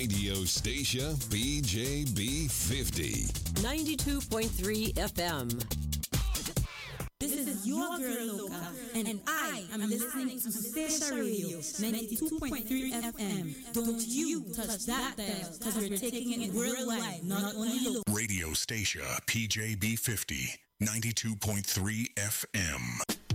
Radio Station PJB 50. 92.3 FM. This is your girl Loca, and I am listening to Station Radio 92.3 FM. Don't you touch that dial, because we're taking it worldwide, not only local. Radio Station PJB 50, 92.3 FM.